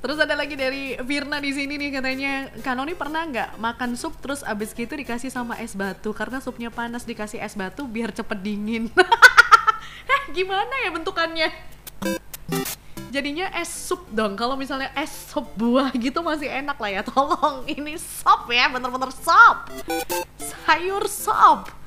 Terus ada lagi dari Virna di sini nih, katanya Kanoni pernah nggak makan sup terus abis gitu dikasih sama es batu karena supnya panas, dikasih es batu biar cepet dingin. Gimana ya bentukannya? Jadinya es sup dong. Kalau misalnya es sup buah gitu masih enak lah ya. Tolong, ini sop ya, bener-bener sop. Sayur sop.